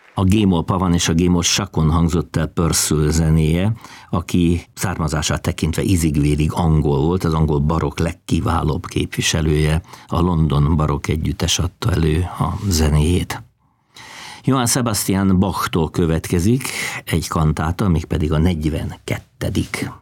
A G-moll pavan és a G-moll sakon hangzott el Purcell zenéje, aki származását tekintve izig-vérig angol volt, az angol barokk legkiválóbb képviselője, a London Barokk Együttes adta elő a zenéjét. Johann Sebastian Bachtól következik egy kantáta, mégpedig a 42.